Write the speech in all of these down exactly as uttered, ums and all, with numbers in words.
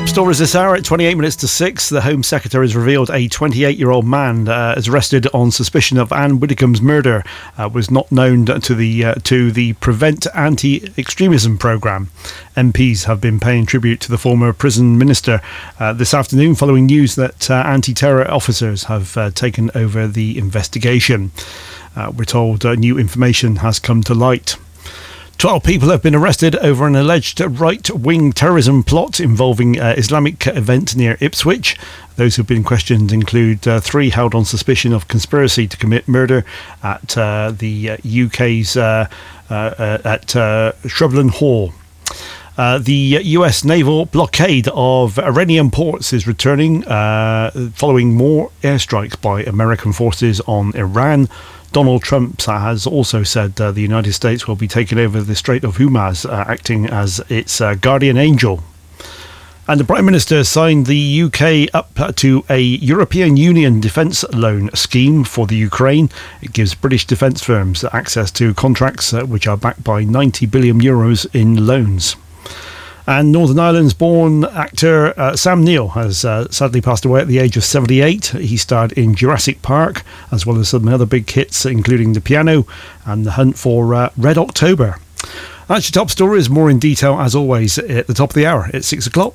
Top stories this hour at twenty-eight minutes to six. The Home Secretary has revealed a twenty-eight-year-old man uh, is arrested on suspicion of Anne Widdecombe's murder. Uh, was not known to the uh, to the Prevent Anti-Extremism programme. M Ps have been paying tribute to the former prison minister uh, this afternoon following news that uh, anti-terror officers have uh, taken over the investigation. Uh, we're told uh, new information has come to light. twelve people have been arrested over an alleged right-wing terrorism plot involving uh, Islamic event near Ipswich. Those who've been questioned include uh, three held on suspicion of conspiracy to commit murder at uh, the uh, U K's uh, uh, uh, at uh, Shrubland Hall. Uh, the U S naval blockade of Iranian ports is returning uh, following more airstrikes by American forces on Iran. Donald Trump has also said uh, the United States will be taking over the Strait of Hormuz, uh, acting as its uh, guardian angel. And the Prime Minister signed the U K up to a European Union defence loan scheme for the Ukraine. It gives British defence firms access to contracts uh, which are backed by ninety billion euros in loans. And Northern Ireland's born actor uh, Sam Neill has uh, sadly passed away at the age of seventy-eight. He starred in Jurassic Park, as well as some other big hits, including The Piano and The Hunt for uh, Red October. That's your top stories. More in detail, as always, at the top of the hour at six o'clock.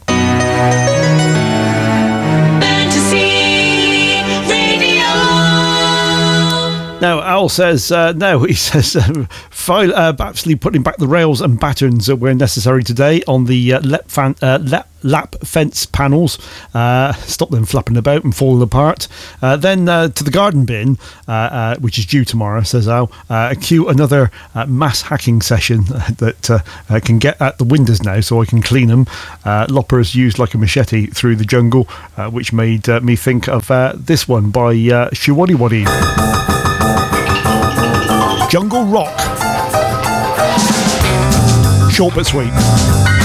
Now, Al says, uh, no, he says, uh, file, uh, absolutely putting back the rails and battens uh, where necessary today on the uh, lap, fan, uh, lap, lap fence panels. Uh, stop them flapping about and falling apart. Uh, then uh, to the garden bin, uh, uh, which is due tomorrow, says Al. Uh, cue another uh, mass hacking session that uh, uh, can get at the windows now so I can clean them. Uh, loppers used like a machete through the jungle, uh, which made uh, me think of uh, this one by uh, Shiwaddy Jungle Rock. Short but sweet.